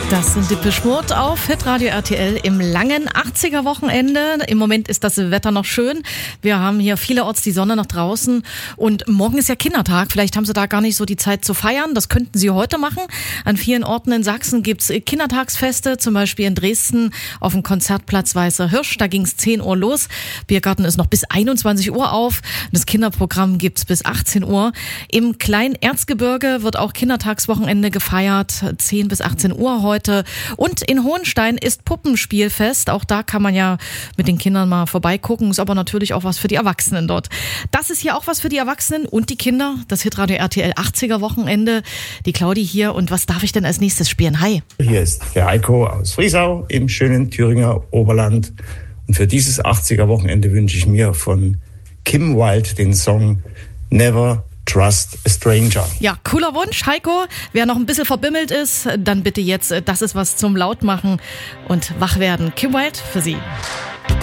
Das sind Depeche Mode auf Hitradio RTL im langen 80er-Wochenende. Im Moment ist das Wetter noch schön. Wir haben hier vielerorts die Sonne noch draußen. Und morgen ist ja Kindertag. Vielleicht haben Sie da gar nicht so die Zeit zu feiern. Das könnten Sie heute machen. An vielen Orten in Sachsen gibt's Kindertagsfeste. Zum Beispiel in Dresden auf dem Konzertplatz Weißer Hirsch. Da ging's 10 Uhr los. Biergarten ist noch bis 21 Uhr auf. Das Kinderprogramm gibt's bis 18 Uhr. Im Klein-Erzgebirge wird auch Kindertagswochenende gefeiert. 10 bis 18 Uhr heute. Und in Hohenstein ist Puppenspielfest. Auch da kann man ja mit den Kindern mal vorbeigucken. Ist aber natürlich auch was für die Erwachsenen dort. Das ist hier auch was für die Erwachsenen und die Kinder. Das Hitradio RTL 80er Wochenende. Die Claudi hier. Und was darf ich denn als nächstes spielen? Hi. Hier ist der Heiko aus Friesau im schönen Thüringer Oberland. Und für dieses 80er Wochenende wünsche ich mir von Kim Wilde den Song Never Trust a Stranger. Ja, cooler Wunsch, Heiko. Wer noch ein bisschen verbimmelt ist, dann bitte jetzt, das ist was zum Lautmachen und wach werden. Kim Wilde für Sie.